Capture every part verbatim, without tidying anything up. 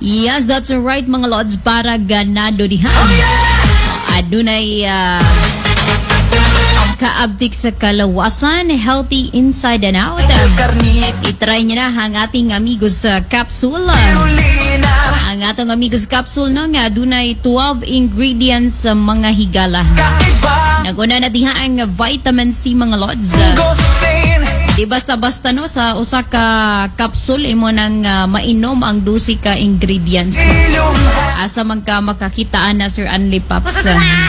Yes, that's right mga lods, para ganado diha. Oh, yeah! Adunay uh, kaabdik sa kalawasan, healthy inside and out. I-try nyo na ang ating amigos uh, capsule. Ang atong amigos capsule no, nga adunay twelve ingredients sa mga higala. Naguna na diha ang vitamin C mga lods. Di basta-basta no, sa usa ka capsule imo nang uh, mainom ang dusi ka ingredients. Asa man ka makakitaan na Sir Anli Pops.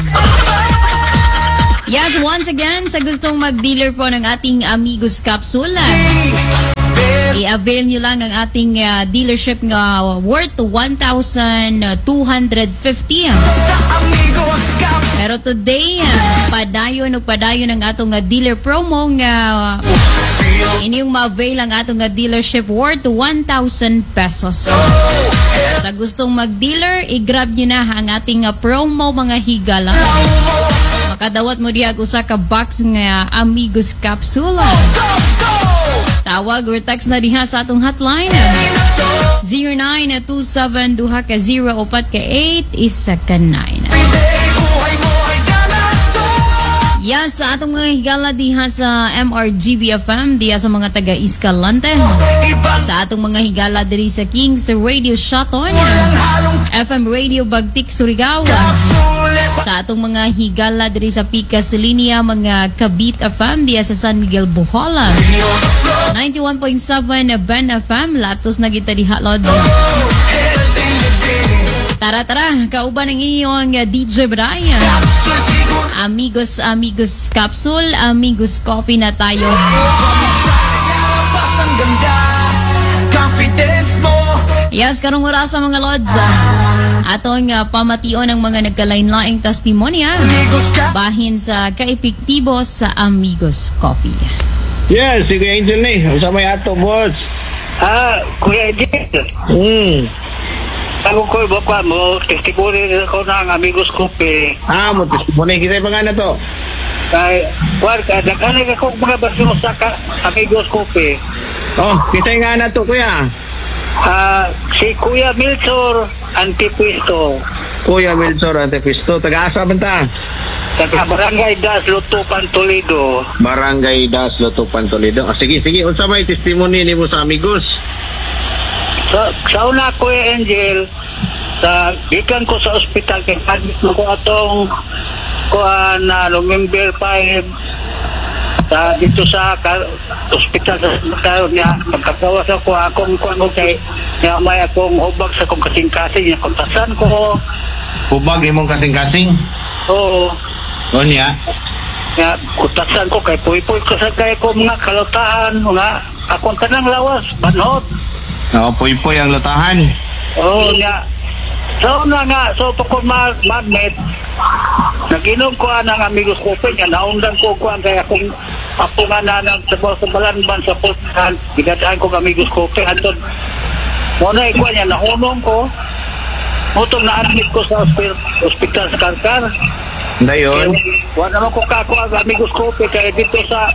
Yes, once again, sa gustong mag-dealer po ng ating amigos capsule, i-avail nyo lang ang ating uh, dealership nga worth one thousand two hundred fifty. Pero today, uh, padayon o padayon ang atong uh, dealer promo nga uh, inyong ma-avail ang atong uh, dealership worth one thousand pesos. Sa gustong mag-dealer, i-grab nyo na ang ating uh, promo mga higala. Makadawat mo diya usa ka box nga amigos capsule. Tawag or text na diha sa atong hotline zero nine two seven two ka zero upat ka eight isa ka nine. Yes, sa atong mga higala diha sa M R G B F M, diha sa mga taga Escalante. Sa atong mga higala diri sa Kings Radio Shotton, F M Radio Bagtik Surigao. Sa atong mga higala diri sa Picas Linia, mga Kabit F M diha sa San Miguel Bohol. ninety-one point seven Ben F M, latos na kita diha lod. Tara tara, kauban ang iyong D J Brian. Amigos, amigos capsule, amigos coffee na tayo. Yes, karong oras sa mga lods. Atong uh, pamation ang mga nagkalain-laing testimonya bahin sa kaepektibo sa Amigos Coffee. Yes, si Kuya Angel ni. Sa may ato, boss. Ah, Kuya Angel. Hmm. Ako ko baka mo testimony ko ng Amigos Coffee. Ah, mo testimony kita pa nga na to. Kay war ka dakan ko mga basyo sa ka Amigos Coffee. Oh, kita nga na to, kuya. Ah, si Kuya Milsor Antipisto. Kuya Milsor Antipisto, taga-asa man ta? Taga Barangay Das Lutupan Toledo. Barangay Das Lutupan Toledo. Ah, sige, sige, unsa may testimony nimo sa Amigos? Sa, sa una, Kuya Angel, sa gikan ko sa ospital kay admit mo ko atong kuha na November five sa dito sa ka, ospital sa tayo niya pagkagawa sa ko akong kuha kay niya may akong hubag sa kong kasing-kasing niya kontasan ko. Hubag imong kasing-kasing? Oo. O niya? Niya kontasan ko kay puy-puy ko sa kay ko mga kalutahan mga akong tanang lawas banhot. Oo, puy-puy ang lutahan. Oo, niya. So na nga, so pa ko mag-magnet, nag-inom ko ng Amigos Coffee niya, naundan ko ko ang kaya kung apungan na ng sabaw sa balanban sa pulsahan, gidadaan ko Amigos Coffee, andun, muna ikuha niya, nahunong ko, mutong na-admit ko sa ospital, ospital sa Karkar. Dayon? Wala naman ko kakuha ang Amigos Coffee, kaya dito sa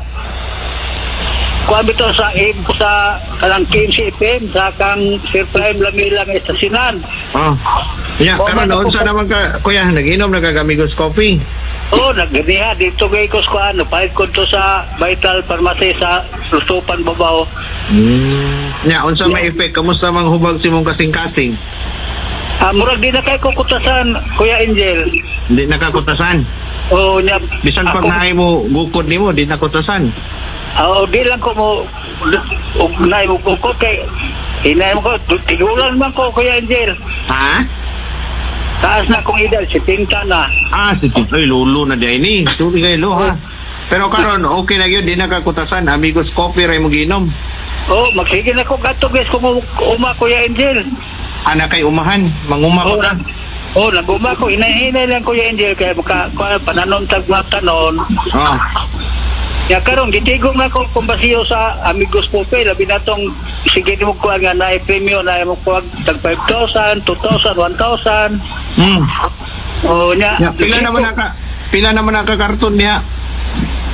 kuha bito sa sa kanang K M C F M sa kang Sir Prime Lamilang Estasinan. Oh. Yeah, karon noon sa naman ka kuya nag-inom na kag Amigos Coffee. Oh, nagdiha dito gay ko sa ano, pahit ko to sa Vital Pharmacy sa Lutupan Babaw. Hmm. Nya unsa may effect kamusta mang hubag si mong kasing-kasing? Ah, murag di na kay ko kutasan, Kuya Angel. Di nakakutasan. Oh, nya bisan pag naay mo gukod nimo di nakutasan. Oo, di lang ko mo ugnay mo ko kay hinay mo ko tigulan man ko Kuya Angel. Ha? Taas na kong edad, setenta na. Ah, setenta ay lolo na di ni. Tuloy kay lo ha. Pero karon okay na gyud di nakakutasan. Amigos Coffee ray mo ginom. Oh, magsige na ko gato guys kung uma Kuya Angel. Ana kay umahan, manguma ko na. Oh, naguma ko inahinay lang Kuya Angel kay maka pananon tag tanon. Oh. Ya karon gitigom na ko kumbasiyo sa Amigos Coffee labi na tong sige mo ko nga na premium na mo ko tag five thousand, two thousand, one thousand. Hmm. Oh nya. Ya, pila naman naka pila naman naka karton niya.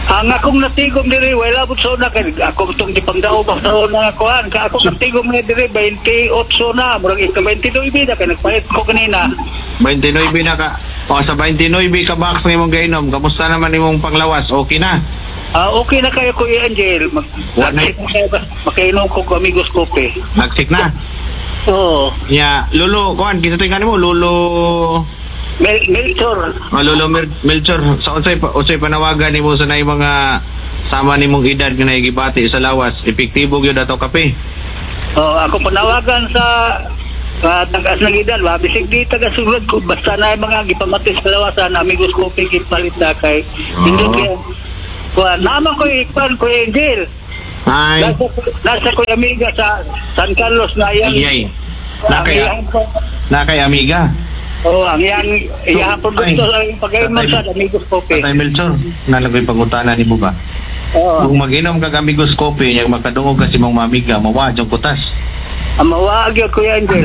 Ang akong natigom diri wala bud sa una kay ako tong gipangdao ba sa una nga kuan ka ako natigom na diri twenty-eight na murag ika twenty-nine na kay nagpalit ko kanina. twenty-nine na ka. O sa twenty-nine ka box ni mong gainom. Kamusta naman imong panglawas? Okay na? Ah okay na kayo Kuya Angel. Mag makainom ko ko amigos kope. Nagsik na? Oo. Ya, Lolo, kuan kinatuingan mo Lolo Mel Melchor. Oh, Lolo Mel Melchor, sa unsay pa unsay panawagan nimo sa nay mga sama nimong edad nga nagibati sa lawas, epektibo gyud ato kape. Oh, ako panawagan sa uh, tagas ng edad, wa bisig di taga sulod ko basta na mga gipamatis sa lawasan amigos ko pigit palit na kay hindi Oh. kaya kuha naman ko ikpan ko Angel. Ay, Nasa, nasa ko amiga sa San Carlos na yan. iyay. Na Ang kay iyang po- na kay amiga. Oo, ang iyang iyang produkto Ay. ang pag-inom sa amigos kope. Tatay Melchor, nalagoy pangutana nimo ba? Oo. Kung mag-inom kag amigos kopi, nya makadungog kasi mong mamiga, mawa jong kutas. Ang mawag yun Kuya Angel.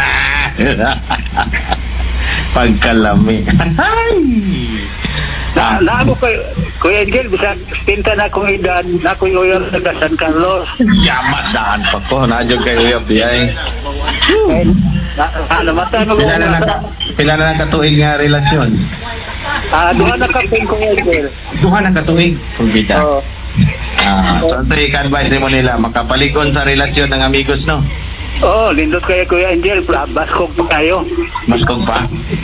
Pagkalami. Na, na ako kay Kuya Angel, bisa tinta na akong edad, na ako yung taga San Carlos. Yamas daan pa ko, nadyo kay Uyab yay. Kaya, na, na, namatay mo Pila na lang ka, pila na lang katuig nga relasyon. Ah, doon na ka pin Kuya Angel. Duha na katuig, kumbita. Oo. Ah, so ito i-advise mo nila, makapalikon sa relasyon ng amigos, no? Oo, lindot kayo Kuya Angel, baskog po tayo. Mas kong pa.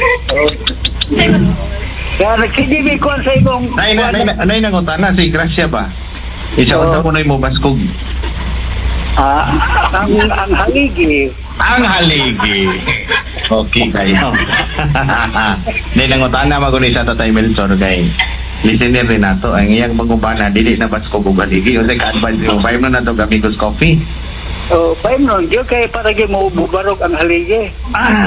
Kaya nagsigibig ko sa ibong... Nay na, nay na, nay na ngutana, si Gracia ba? Isa Oo. unta ko na mo baskog. Ah, ang, ang haligi. Ang haligi. Okay kayo. Nay na ngutana, magunay sa tatay Melchor, kay listener rin nato, ang iyang magubana, dili na baskog o haligi. O sa ka-advise mo, five na na to Amigos Coffee. Oh, pa nun, diyo kay para kayo mabubarog ang haligi. Ah.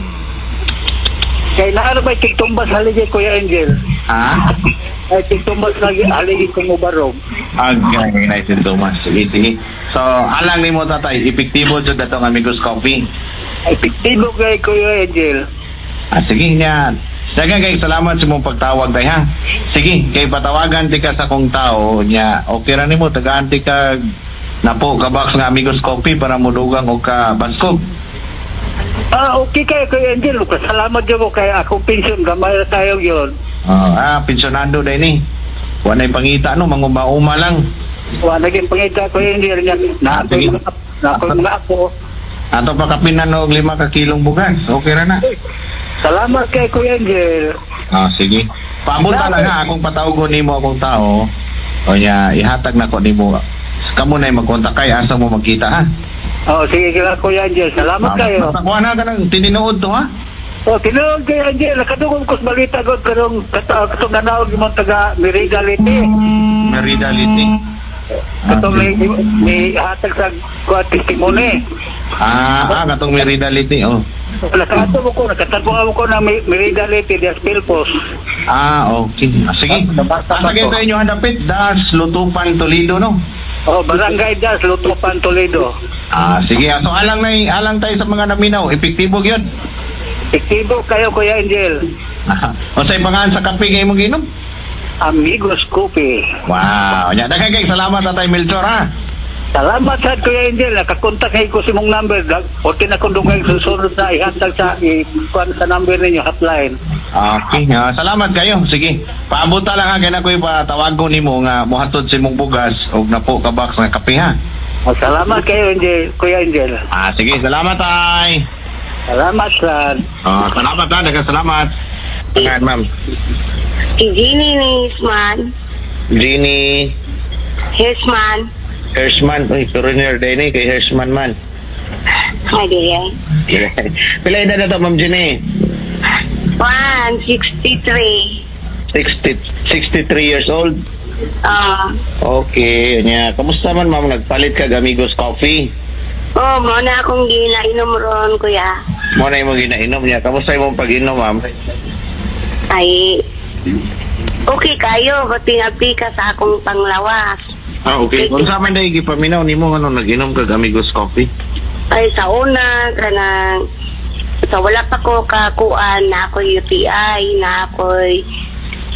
Kaya naano ba tiktumbas haligi Kuya Angel? Ha? Ay tiktumbas lagi haligi kung mubarog. Agay, nice and Thomas. Sige, sige. So, alang ni mo tatay, epektibo dyan datong Amigos Coffee. Epektibo kay Kuya Angel. Ah, sige niya. Dagan kay salamat sa mong pagtawag day ha. Sige, kay patawagan ti ka sa kong tao niya. Okay ra nimo tagaan ti ka napo ka box nga Amigos Coffee para mudugang o ka baskog. Ah, okay kay Kuya Angel. Salamat dyan ko kay akong pensyon. Gamay na tayo yun. Uh, ah, pensionado day ni. Wanay pangita no, manguma-uma lang. Wala naging pangita Kuya Angel niya. Na Sige. ako na ako. Ato pa kapinan og lima ka kilong bugas. Okay ra na. Salamat kay Kuya Angel. Ah, sige. Pamunta lang ha, akong patawgon nimo akong tao. O niya, ihatag na ko nimo. Kamo na magkontak kay asa mo magkita ha. Oh, sige kila Kuya Angel. Salamat kayo. Takuha na ka ng tininood to ha. Oh, tinuod kay Angel. Nakadungog ko sa balita ko karong katong nanawag yung mga taga Merida Liti. Merida Liti. Katong may, may hatag sa kuha testimony. Ah, ah, katong Merida Liti, oh. Nakato mo ko, nakatagpuan mo ko na may Merida Liti di Aspilpos. Ah, okay. Ah, sige. Pasagay tayo nyo handapit, Das, Lutupan, Toledo, no? Oh, Barangay Das, Lutupan, Toledo. Ah, sige. So, alang na alang tayo sa mga naminaw. Epektibo yun. Ektibo kayo, Kuya Angel. Ah, o sa ibangan sa kape ngayon mong ginom? Amigos Coffee. Wow. Yan, nakagay. Salamat, Tatay Melchor, ha? Salamat sa Kuya Angel. Nakakontak kayo ko sa mong number. O tinakundungay susunod na ihantag sa ikuan sa number ninyo, hotline. Okay. Ah, salamat kayo. Sige. Paabuta lang ha. Kaya na ko ipatawag ko ni mo nga muhatod si mong bugas o na po ka box ng kape, ha? O, salamat kayo, Angel, Kuya Angel. Ah, sige. Salamat, Tay. Salamat, sir. Ah, salamat, ha. Dagang salamat. Ngayon, ma'am. Si Jeannie Nisman, Jeannie Hisman, Hersman. Uy, foreigner din eh. Kay Hersman man. ay diyan. Pila edad na to, Ma'am Jeannie? one sixty-three. sixty, sixty-three years old. Ah, Okay. Nya, kamusta man, ma'am? Nagpalit ka Amigos Coffee. oh, mo na akong ginainom ron, kuya. Mo na yung ginainom niya. Kamusta yung pag-inom, ma'am? Ay, okay kayo, ba't pinapi ka sa akong panglawas? Ah, okay. Kung sa amin na igipaminaw ni mo, ano, nag-inom ka Amigos Coffee? Ay, sa una, kanang, sa wala pa ko kakuan, na ako'y U T I, na ako'y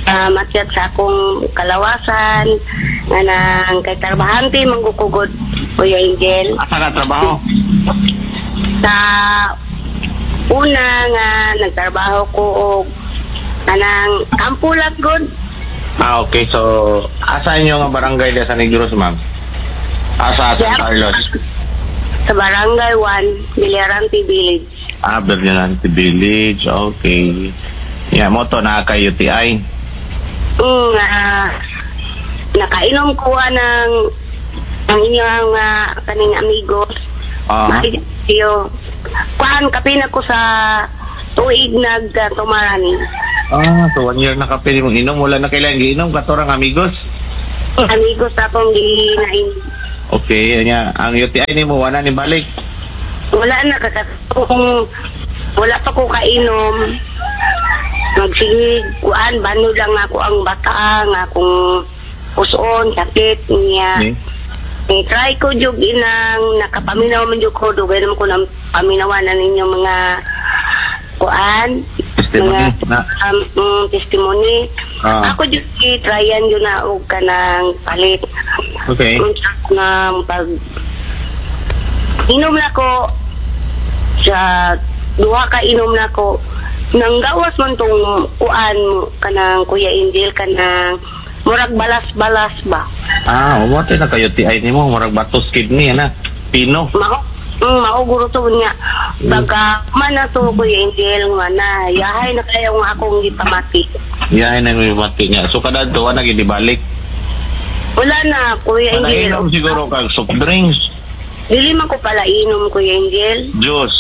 uh, matyag sa akong kalawasan nga nang kay trabahante manggukugod Kuya Angel. Asa ka trabaho? Sa una nga nagtrabaho ko og kanang Kampulat good. Ah, okay. So, asa inyo nga barangay de San Negros, ma'am? Asa San Yeah. Carlos? Sa Barangay one, Miliarante Village. Ah, Berlinante Village. Okay. Yeah, mo to na kay U T I. Mm, uh, nakainom ko ng ang inyong uh, kaning amigos. Ah. Mayo. Kuan kapina ko sa tuig nag uh, tumarani. Ah, so one year na ka pwede mong inom. Wala na kailangan giinom. Katorang amigos. Amigos akong ginain. Okay, nya ang U T I ni mo wala ni balik. Wala na kakatong wala pa ko kainom. Magsige kuan bano lang ako ang bata nga akong puson sakit niya. Okay. Eh, try ko jud inang nakapaminaw man jud ko dugay naman ko nang paminawanan ninyo mga kuan Testimony mga na. um, mm, testimony. Ah. Ako jud i-tryan yun na og kanang palit. Okay. Na pag inom na ko sa duha ka inom na ko nang gawas man tong kuan kanang Kuya Angel kanang murag balas-balas ba. Ah, umote na kay U T I ni mo. Murag batos kidney, na. Pino. Mao mm, mao guro to niya. Pagka man na to Kuya Angel nga na yahay na kayo nga akong gipamati. Yahay na may mati niya. So, kada to, wala gidibalik. Wala na Kuya Angel. Nainom siguro kag soft drinks. Dili man ko pala inom Kuya Angel. Juice.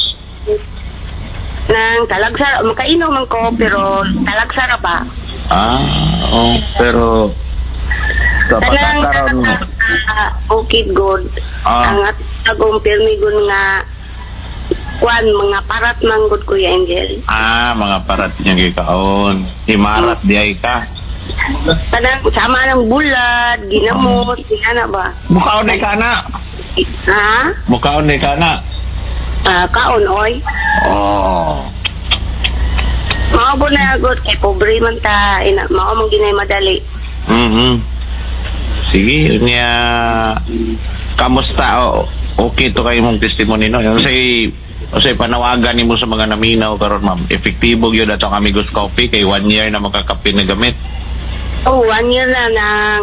Nang talagsara, makainom man ko pero talagsara pa. Ah, oh, pero sa Tanang patakaroon mo. uh, okay good. Ah. Ang atagong permigon nga kwan mga parat manggod Kuya Angel. Ah, mga parat niya gikaon. Himarat di ay ka. Tanang sama ng bulad, ginamot, ana ba? Mukaon ni ka na. Ha? Mukaon ni ka na. Ah, kaon oy. Oh. Mao bo na good kay pobre man ta ina mao man ginay madali. Mhm. Sige, niya kamusta o okay to kay mong testimony no. Yung say say panawagan nimo sa mga naminaw karon ma'am. Epektibo gyud atong Amigos Coffee kay one year na makakape na gamit. Oh, one year na nang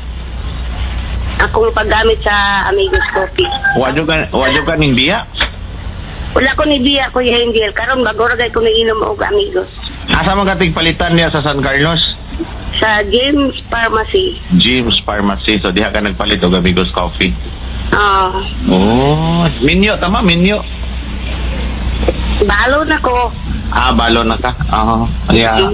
akong paggamit sa Amigos Coffee. Wadyo ka wadyo ka ning biya. Wala ko ni Bia Kuya Angel karon bago ra gay ko nainom og Amigos. Asa man katig palitan niya sa San Carlos? Sa James Pharmacy. James Pharmacy. So diha ka nagpalit og Amigos Coffee. Ah, Oh, minyo tama minyo. balo na ko. Ah, balo na ka. Oo. Yeah.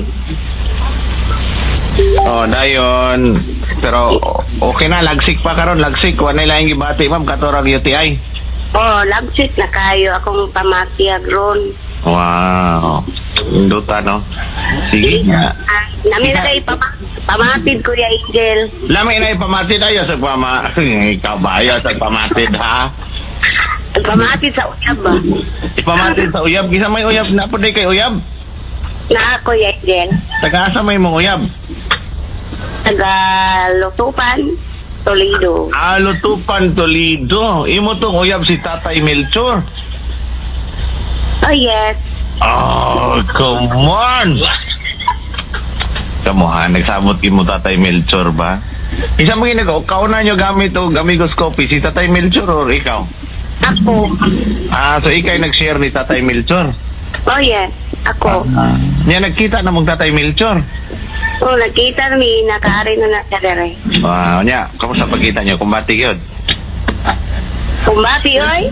Oh, dayon. Pero okay na lagsik pa karon, lagsik wa na lang gibati ma'am katorang U T I. Oh, labsit na kayo akong pamatiyag ron. Wow. Induta no. Sige nga. Ah, namin na kayo pama- pamatid Kuya Angel. Lami na ipamatid ayo sa pama. Ikaw ba ayo sa pamatid ha? Pamatid sa uyab ba? Ipamatid sa uyab. Kisa may uyab na po kay uyab. Na Kuya Angel. Taga asa may mong uyab? Taga Lutupan, Toledo. Ah, Lutupan, Toledo. Imo tong uyab si Tatay Melchor. Oh yes. Oh, come on! Kamu ha, nagsabot mo Tatay Melchor ba? Isa mo ginagawa, kauna nyo gamit o Amigos Coffee, si Tatay Melchor or ikaw? Ako. Ah, so ikaw ay nag-share ni Tatay Melchor? Oh yes. Ako. Ah. Niya nagkita na mong Tatay Melchor? Oh, nakita namin nakaari na na sa dere. Wow, niya, kamusta pagkita nyo? Kumbati yun? Kumbati oy.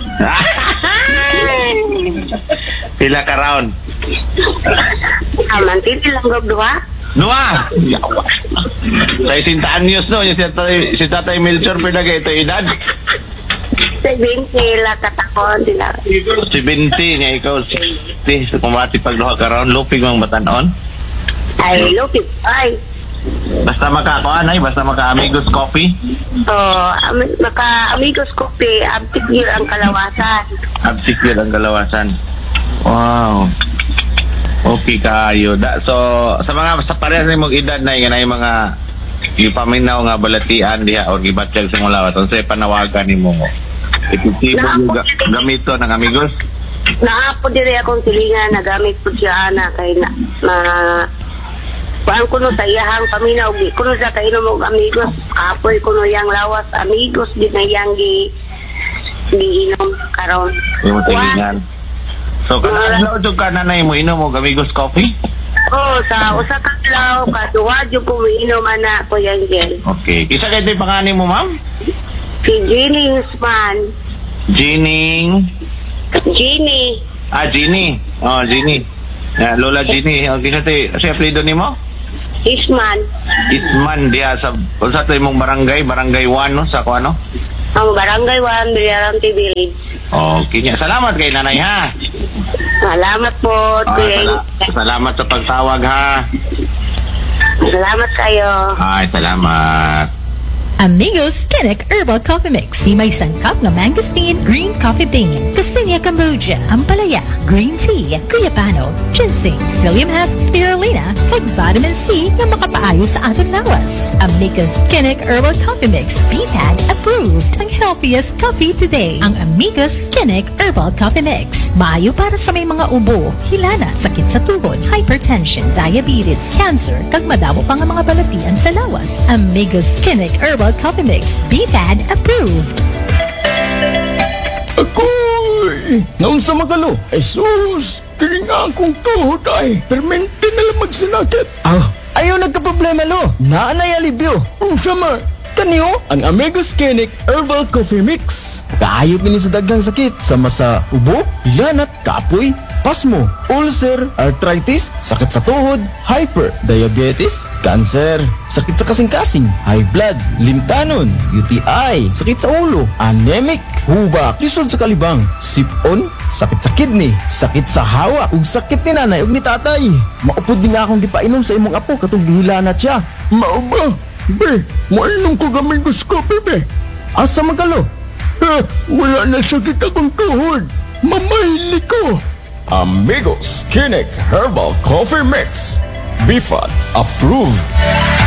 Pila ka round? Aman titi lang gog duha. Dua! Sa isintaan news no, yung si Tatay, si Tatay Melchor pinagay ito edad. Seventy la katakon sila. Si Binti, niya ikaw sixty. So kumati pag duha ka round, lupig mang batanon. Ay, lupit. Ay. Basta makakuan ay, basta maka-Amigos Coffee. Oh, ami- maka Amigos Coffee, abtik yun ang kalawasan. Absik yun ang galawasan. Wow. Okay kayo. Da, so sa mga sa parehas nimong edad na nga na yung mga ipaminaw nga balatian diha o gibatyag sa mulawat. Unsay panawagan nimo? Epektibo yung ga, gamito ng amigos? Naapo diri akong silingan, nagamit po siya ana kay na, na kuan kuno sa iyahang paminaw, di kuno sa kainom og amigos, kapoy kuno yang lawas amigos di na yang gi giinom karon. Yung tilingan. So kanang jud ka nanay mo inom og amigos coffee? Oh, sa usa ka adlaw kaduha jud ko inom ana ko yang gel. Okay. Kisa kay tay pangalan mo, ma'am? Si Jenny Usman. Jining. Jenny. Ah, Ginny. Oh, Ginny. Yeah, Lola Ginny. Okay, sa tay, sa apelyido nimo? Isman. Isman diha sa sa tay mong barangay, barangay one no sa kuano? Ang barangay one Villarante Village. Okay, nya. Salamat kay nanay ha. Salamat po. Ah, sala- salamat sa pagtawag ha. Salamat kayo. Ay, salamat. Amigos Kinnick Herbal Coffee Mix. Si may sangkap ng mangosteen, green coffee bean, Cassinia Cambogia, Ampalaya, green tea, Cuyapano, ginseng, psyllium husk spirulina, kag vitamin C na makapaayo sa ating lawas. Amigos Kinnick Herbal Coffee Mix. B P A D approved. Ang healthiest coffee today. Ang Amigos Kinnick Herbal Coffee Mix. Maayo para sa may mga ubo, hilana, sakit sa tuhod, hypertension, diabetes, cancer, kag madamo pa nga mga balatian sa lawas. Amigos Kinnick Herbal Coffee Mix. B P A D approved. Akoy! Naun sa magalo, Jesus! Kaya nga akong tuhod ay, permente na lang magsinakit. Ah, ayaw nagka-problema lo. Naanay alibyo. Ang sama, Kaniyo? ang Amigos Kinnick Herbal Coffee Mix. Kaayot ni sa daghang sakit. Sama sa ubo, lanat, kapoy, pasmo, ulcer, arthritis, sakit sa tuhod, hyper, diabetes, cancer, sakit sa kasing-kasing, high blood, limtanon, U T I, sakit sa ulo, anemic, hubak, lisod sa kalibang, sipon, sakit sa kidney, sakit sa hawa, ug sakit ni nanay ug ni tatay. Maupod din nga akong gipainom sa imong apo katong gihilanat siya. Mao ba? Be, mainom ko Amigos Coffee, be. Asa magalo? Ha, wala na sakit akong tuhod. Mamahili ko. Amigos Kinnick Herbal Coffee Mix. B F A D approved.